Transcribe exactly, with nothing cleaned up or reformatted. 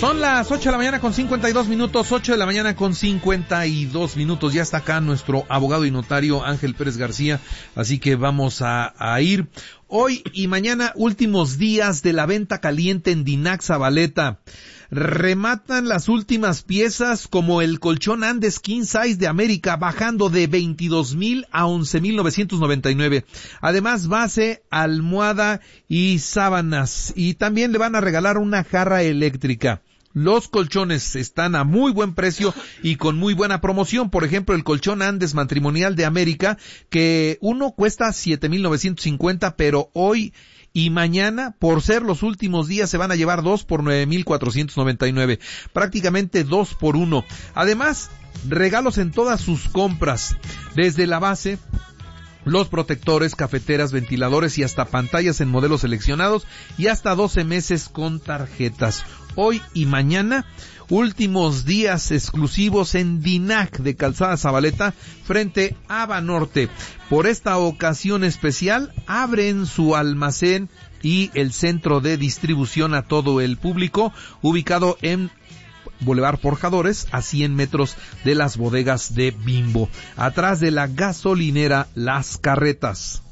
Son las ocho de la mañana con cincuenta y dos minutos, ocho de la mañana con cincuenta y dos minutos. Ya está acá nuestro abogado y notario Ángel Pérez García, así que vamos a, a ir. Hoy y mañana, últimos días de la venta caliente en Dinac Zabaleta. Rematan las últimas piezas como el colchón Andes King Size de América, bajando de veintidós mil a once mil novecientos noventa y nueve. Además, base, almohada y sábanas. Y también le van a regalar una jarra eléctrica. Los colchones están a muy buen precio y con muy buena promoción. Por ejemplo, el colchón Andes matrimonial de América, que uno cuesta siete mil novecientos cincuenta, pero hoy y mañana, por ser los últimos días, se van a llevar dos por nueve mil cuatrocientos noventa y nueve. Prácticamente dos por uno. Además, regalos en todas sus compras. Desde la base, los protectores, cafeteras, ventiladores y hasta pantallas en modelos seleccionados y hasta doce meses con tarjetas. Hoy y mañana, últimos días exclusivos en Dinac de Calzada Zabaleta frente a Banorte. Por esta ocasión especial, abren su almacén y el centro de distribución a todo el público, ubicado en Boulevard Forjadores, a cien metros de las bodegas de Bimbo, atrás de la gasolinera Las Carretas.